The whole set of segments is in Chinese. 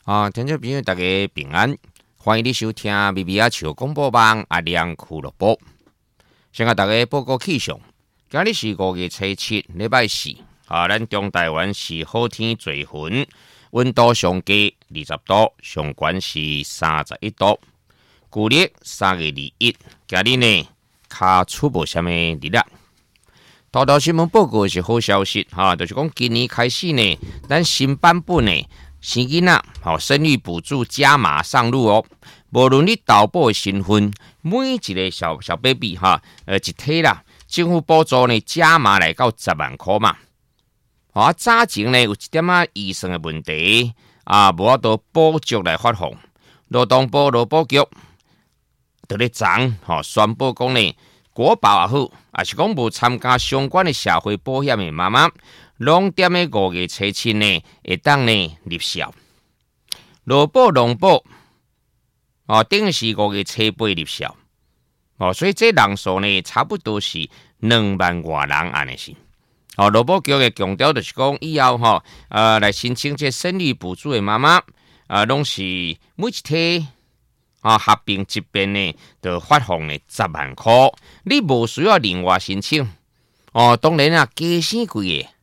听众朋友大家平安，欢迎你收听《咪咪仔笑广播网阿亮俱乐部》。先甲大家报告气象，今日是5月初7，礼拜四。咱中台湾是好天最云，温度上低20度，上悬是31度。旧历3月21，今日呢，卡出无啥物日啦。头条新闻报告是好消息，就是讲今年开始呢，咱新版本呢。生囡仔，生育补助加码上路哦。无论你投保的身份，每一个小 baby 一体啦，政府补助呢加码来到10万块嘛。早前呢有一点医生的问题无法度补助来发放，劳动部劳保局在咧昨宣布讲呢，国保也好，也是讲无参加相关的社会保险的妈妈。拢踮咧5月初7呢，会当呢入校。劳保、农保等是5月初8入校。所以这人数呢，差不多是2万外人安尼是。劳保局的强调就是讲，以后来申请这生育补助的妈妈拢是每一体合并一遍呢，就发放呢10万块。你无需要另外申请。当然加生贵个。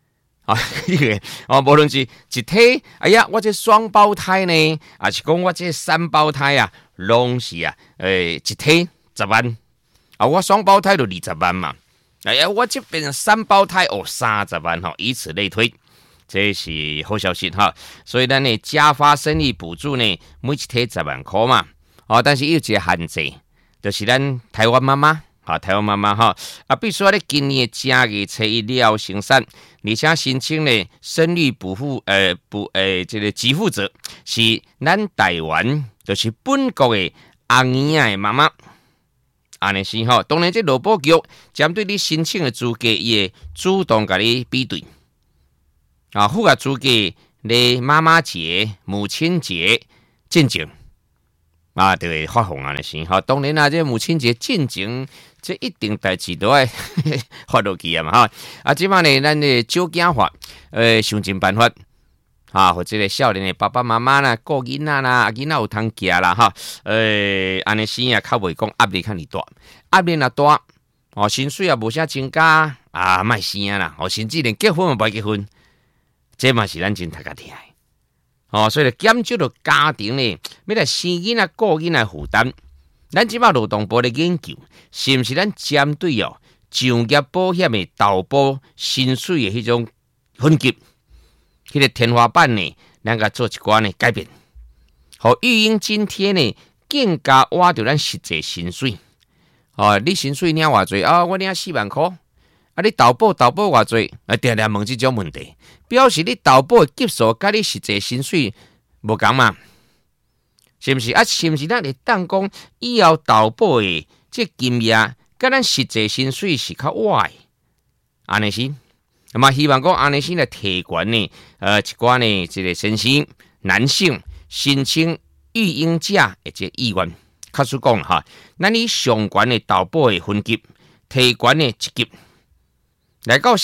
无论是一体，我这双胞胎呢，还是讲我这3胞胎拢是一体10万，我双胞胎就20万嘛，我这边3胞胎30万以此类推，这是好消息所以咱呢加发生育补助呢，每一体10万块嘛，但是有一个限制，就是咱台湾妈妈。台湾妈妈必须要在今年正月初1了生产，而且申请呢生育补付这个给付者是咱台湾，就是本国的红衣仔的妈妈，安尼是当然这劳保局针对你申请的资格，伊会主动甲你比对，符合资格咧妈妈节、母亲节进前。就会发放安尼是当然这母亲节进前，这一定代志都爱发落去嘛即摆呢，咱的少囝法，想尽办法或者个少年的爸爸妈妈啦、顾囡仔啦、囡仔有通行啦安尼生较袂讲压力较尔大，压力若大薪水无啥增加莫生啦，甚至连结婚也莫结婚，这嘛是咱真头壳痛的。所以减少了家庭呢，要来生囡仔、顾囡仔负担。咱即摆劳动部的研究，是毋是咱针对就业保险的投保薪水的迄种分级，迄个天花板呢，咱甲做一寡呢改变，互育婴津贴呢更加挖到咱实际薪水。你薪水领偌济我领4万块。你投保偌济？定定问这种问题，表示你投保的级数甲你实际薪水无共嘛？是毋是？是毋是咱会当讲以后投保的这金额，甲咱实际薪水是较歪的？安尼是，那么希望讲安尼是来提悬呢，一寡呢，这个先生男性申请育婴假的这意愿，确实讲咱以上悬的投保的分级，提悬的一级。来到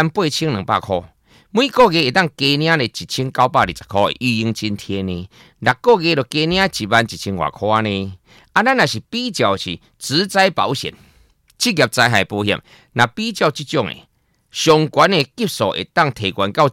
48200块，每个月会当加领呢1920块育婴津贴呢，6个月就加领11000多块呢。咱若是比较是职灾保险、职业灾害保险，那比较这种的上悬的级数会当提悬到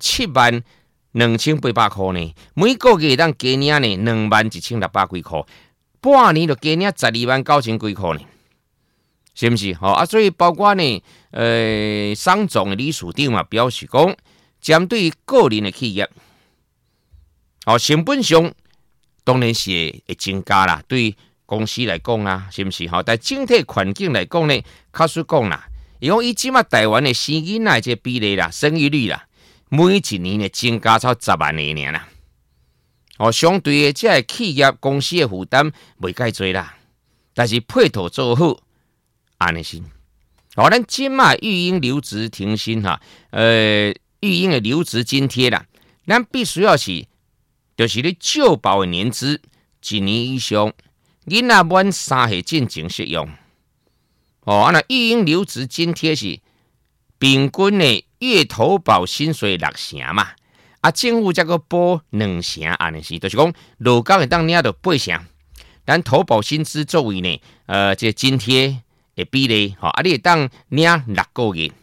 72800块呢，每个月会当加领呢21600几块，半年就加领129,000几块呢。是不是？所以包括呢，商总的理事长嘛表示讲，针对个人的企业，成本上当然是会增加啦。对公司来讲啦，是不是？但整体环境来讲呢，确实讲啦，因为即马台湾的生囡仔这比例啦、生育率啦，每一年呢增加超10万个尔啦。相对的，这企业公司的负担袂介多啦，但是配套做好。安尼是，咱即卖育婴留职停薪育婴的留职津贴啦，咱必须要是，就是你就保的年资1年以上，囡仔满3岁进前适用。那育婴留职津贴是平均的月投保薪水60%嘛， 政府才个补2成安尼是，就是讲劳工会当领到8成，咱投保薪资作为呢，这津贴的比例，你会当领6个月。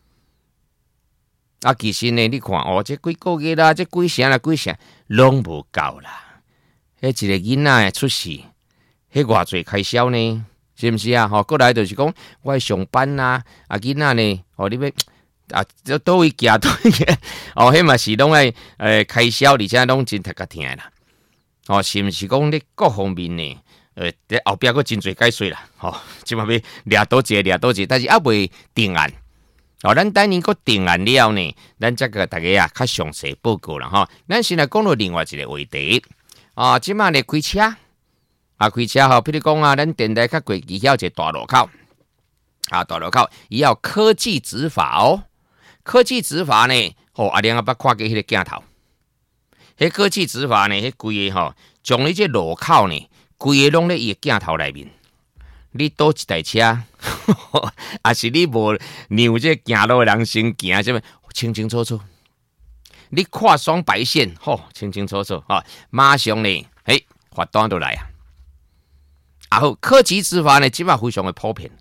其实呢，你看这几个月啦，这几成啦，几成拢无够啦。迄一个囡仔出事，迄偌济开销呢？是毋是啊？过来就是讲，我上班啦，囡仔呢，你要倒位行倒位行，迄嘛是拢爱开销，而且拢真太个疼啦。是毋是讲你各方面呢？在后壁佫真侪解说啦。即嘛要掠倒一，但是还未定案。咱等年佫定案了呢，咱再个大家较详细报告啦。咱先来讲到另外一个话题。即马咧开车，开车譬如讲咱电台较过去遐一个大路口，大路口伊要科技执法科技执法呢，另外捌看过迄个镜头，迄科技执法呢，迄规个将你这路口呢，规个拢咧伊个镜头内面。你倒一台车，还是你无让这行路的人先行，什么清清楚楚。你跨双白线，清清楚楚，马上呢，罚单就来啊！好，科技执法呢，即摆非常的普遍。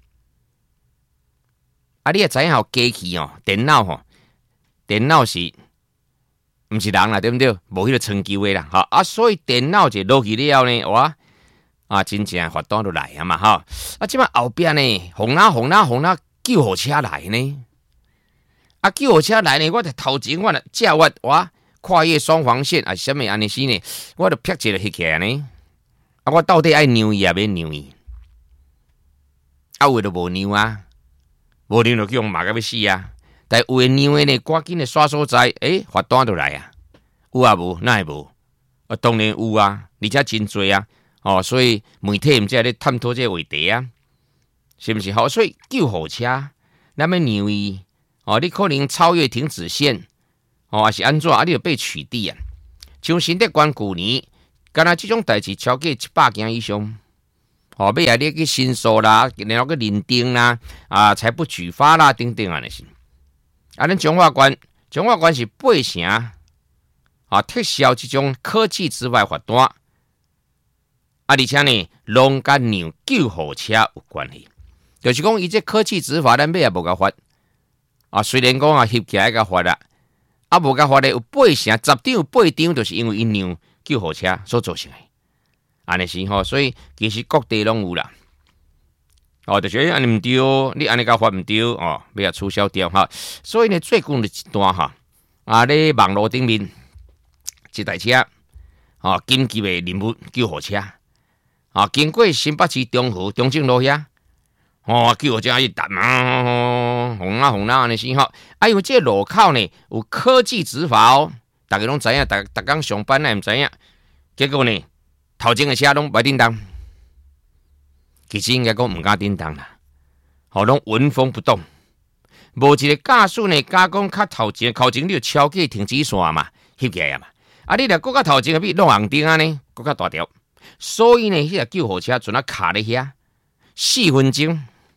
你也知影机器电脑是，毋是人啦，对不对？无迄个长久的啦，所以电脑就落去了呢，哇！真正罚单就来啊嘛，即摆后边呢，红啦，救护车来呢。救护车来呢，我头前我借我跨越双黄线什么安尼是呢？我就撇一个翕起来呢。我到底爱让伊也免让伊？有的无让无让就叫人骂到要死啊！但有的让的呢，赶紧的刷所在，罚单就来啊！有无？哪会无？当然有啊，而且真多啊！所以媒体毋知咧探讨这个话题啊，是毋是？所以救护车，咱要让伊。你可能超越停止线，还是安怎？你就被取缔啊！像新德关旧年，敢若这种代志超过100件以上，要你去申诉啦，然后去认定啦，才不举发啦，等等安尼是。咱中华关是8成，撤销这种科技执法罚单，而且呢，拢甲让救护车有关系，就是讲伊这科技执法，咱尾也无甲罚。虽然讲翕起来甲罚啦，无甲罚咧有8成，10张有8张，就是因为因让救护车所造成的，安尼是所以其实各地拢有啦。就是安尼毋对，你安尼甲罚毋对要取消掉所以呢，最近的一段咧网络顶面一台车紧急的任务救护车经过新北市中和中正路遐。救护车一搭红啦安尼是因为这路口呢有科技执法大家拢知影，大家上班也毋知影，结果呢头前的车拢不叮当，其实应该讲毋敢叮当啦，拢纹风不动，无一个驾驶呢加讲较头前你就超过停止线嘛，翕起来嘛，你若搁较头前比弄红灯呢，搁较大条，所以呢，迄个救护车阵卡咧遐4分钟。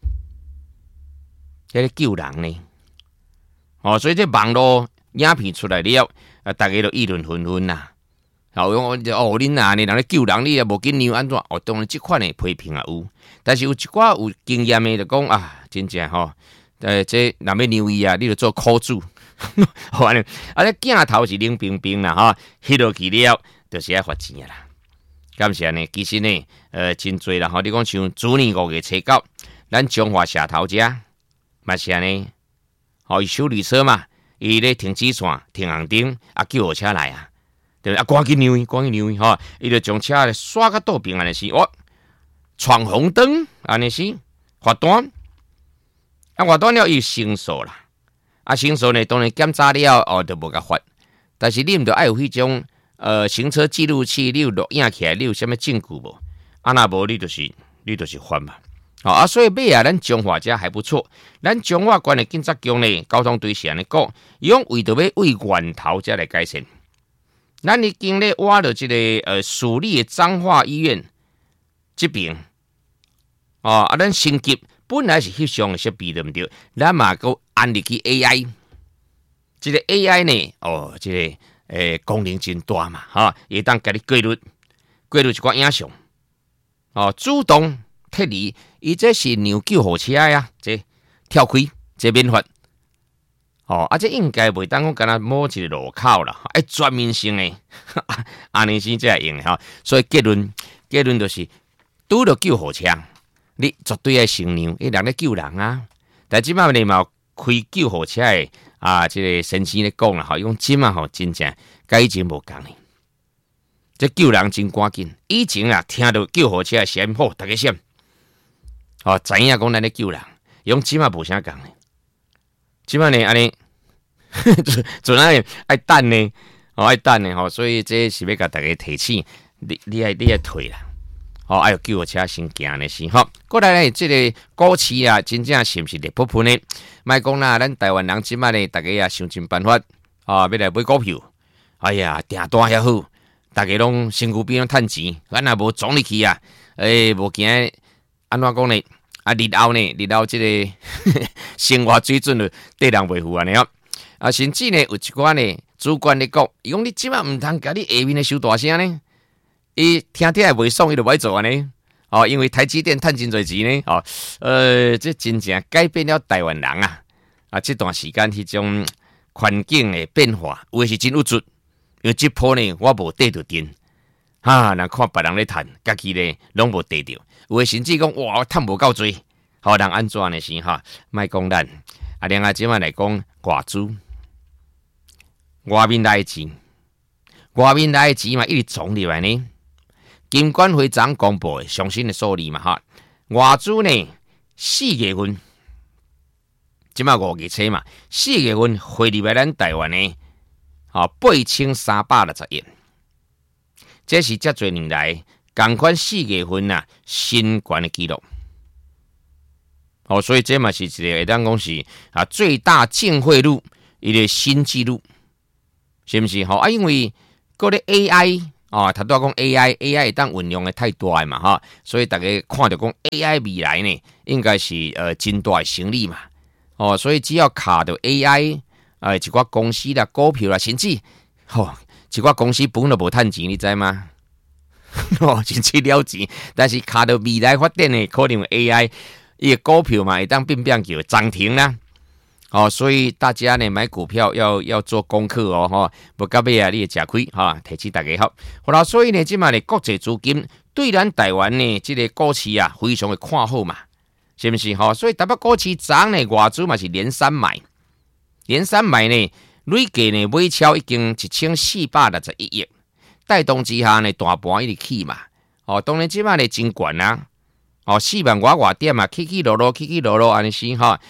在救人呢，所以这网络影片出来了，大家都议论纷纷啦。恁啊，你人咧救人，你也无紧让安怎？当然这款的批评也有，但是有一寡有经验的就讲真正这若要让伊你就做苦主，这镜头是冷冰冰啦，翕落去了，就是要罚钱啦。感谢呢，其实呢，真多啦，你讲像去年5月初9，咱中华社头遮。嘛是安尼，伊修理车嘛，伊咧停止线、停红灯，救护车来对不对？赶紧让伊，伊就将车刷到倒边安尼是，闯红灯安尼是罚单，罚单了伊申诉啦，申诉呢当然检查了就无甲罚，但是你毋着爱有迄种行车记录器，你有录影起来，你有啥物证据无？若无你就是罚嘛。所以尾咱中华遮还不错，咱中华县的警察局呢，交通队是安尼讲，伊讲为着要为源头遮来改善，咱已经咧挖了这个属立的彰化医院这边，咱升级本来是翕相的设备对毋对？咱嘛个安入去 AI， 这个 AI 呢，这个功能真大嘛，会当甲你过滤一寡影像，主动撤离，伊这是让救护车呀，这跳开，这免法。这应该袂当讲干那某一个路口啦，全面性诶，安尼先才会用哈。所以结论就是拄到救护车，你绝对要承让，人咧救人啊。但即摆你嘛开救护车诶即个先生咧讲啦，用即摆真正甲以前无共诶。这救人真赶紧，以前啊听到救护车诶声音，大家闪，知影讲咱咧救人，用即摆无啥共诶。即摆呢安尼，阵安尼爱等呢，爱等呢所以这是要甲大家提醒，你爱退啦，爱有救护车先行的先过来呢，这个股市啊，真正是不是热扑扑呢？莫讲啦，咱台湾人即摆呢，大家也想尽办法要来买股票。哎呀，订单遐好，大家拢身躯边拢趁钱，咱也无总入去啊，无惊安怎讲呢？日后这个生活水准就对人袂负安尼甚至呢有一寡呢主管咧讲，伊讲你即摆毋通甲你下面咧收大声呢，伊听会袂爽，伊就歹做安尼。因为台积电趁真侪钱呢，这真正改变了台湾人这段时间迄种环境的变化，有的是真有助。因为这波呢，我无得到电，人看别人咧趁，家己呢拢无得到。有的甚至讲哇，趁无够多，人安怎呢？是莫讲咱另外即摆来讲外资，外面来的钱嘛，一直总入来呢。金管会长公布的上新的数字嘛外资呢4月份，即摆5月初嘛，4月份汇入来咱台湾呢，8360亿，这是遮侪年来同款4月份新高的纪录。所以这嘛是一个会当讲是最大净汇入一个新纪录，是不是？因为嗰个 AI 头拄讲 AI 会当运用的太大嘛所以大家看到讲 AI 未来呢，应该是真大的生理嘛。所以只要卡到 AI，一寡公司啦、股票啦，甚至一寡公司本来无趁钱，你知吗？真是了钱，但是卡到未来发展的可能 AI。伊个股票嘛，会当变叫涨停啦，所以大家呢买股票要做功课无到尾你会吃亏提醒大家好啦，所以呢，即卖呢国际资金对咱台湾呢这个股市非常的看好嘛，是不是所以台北股市涨呢，外资嘛是连三买呢，累计呢买超已经1461亿，带动之下呢大盘一直起嘛，当然即卖呢真悬啊。4万外点嘛，起落落安尼是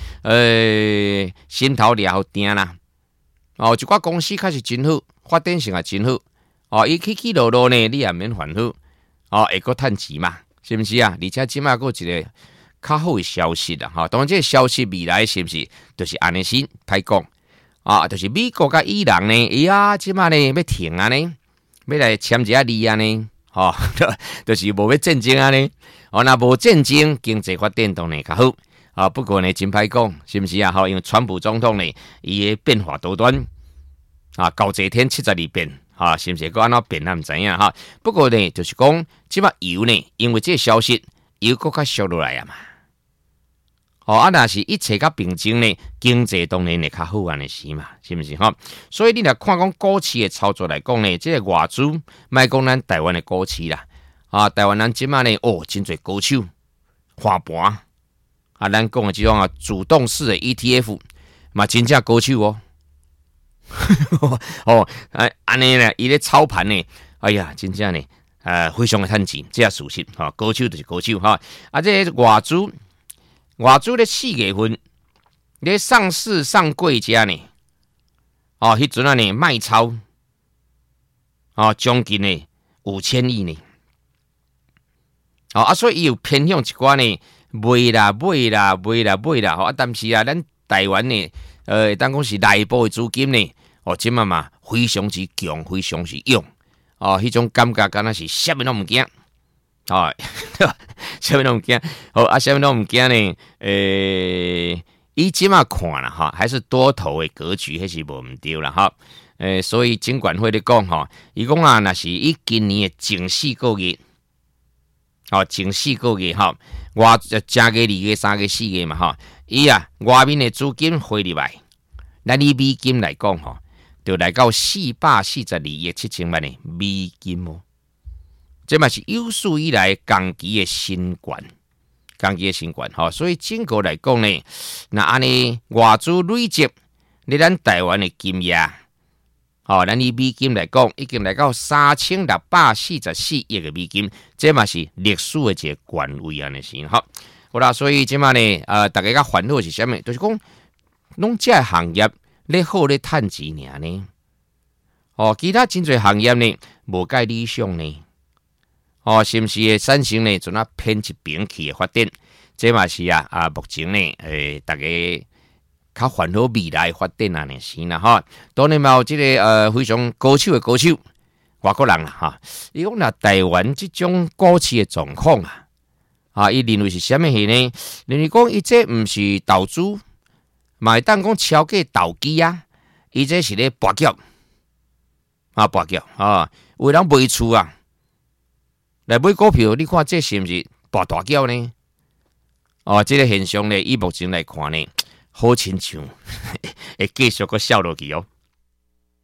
心头了定啦。一寡公司开始真好，发展性也真好。伊起落落呢，你也免烦恼。会阁趁钱嘛，是不是啊？而且即马阁一个较好的消息啦。当然这个消息未来是不是，就是安尼先歹讲。就是美国甲伊朗呢，即马呢要停啊呢，要来签一下字啊呢。就是无要战争啊呢，那无战争，经济发展当然较好不过呢，真歹讲，是不是啊？因为川普总统呢，伊的变化多端搞一天72变是不是？佮安怎变咱唔知影不过呢，就是讲即摆油呢，因为这个消息，油搁较缩落来啊嘛。若是一切较平静呢，经济当然会较好安尼是嘛，是不是所以你若看讲股市的操作来讲呢，这个外资莫讲咱台湾的股市啦，台湾人即摆呢，真侪高手花盘咱讲的这种主动式的 ETF 嘛，真正高手安尼呢，伊咧操盘呢，哎呀，真正呢，非常的趁钱，这事实高手就是高手这个外资咧4月份咧上市上柜家呢，迄阵呢卖超将近呢5000亿呢，所以伊有偏向一寡呢卖啦，但是咱台湾呢，当讲是内部的资金呢，即嘛非常之强，非常之勇，迄种感觉敢若是啥物拢毋惊。啥物拢毋惊，啥物拢毋惊呢？伊即马看啦还是多头的格局，迄是无毋对啦所以金管会咧讲吼，伊讲啊，若是以今年的前4个月，前4个月外正月、2月、3月、4月嘛伊外面的资金汇入来，咱以美金来讲就来到442亿7千万的美金哦，这嘛是有史以来同期的新高。所以整个来讲呢，那安尼外资累积你咱台湾的金额，咱以美金来讲，已经来到3644亿的美金，这嘛是历史的一个高位安尼是好啦，所以即嘛呢，大家较烦恼是啥物？就是讲，拢这行业咧好咧趁钱尔呢，其他真侪行业呢无介理想呢，是毋是会产生呢做那偏一边去的发展？这嘛是目前呢，大家较烦恼未来发展啊，呢是啦当然嘛有这个非常高手的歌手，外国人啦伊讲啦，台湾这种股市的状况伊认为是啥物事呢？认为讲伊这毋是投资，嘛会当讲超过投机伊这是咧博缴博缴有人卖厝来买股票，你看这是毋是博大缴呢？这个现象呢，以目前来看呢，好亲像会继续个笑落去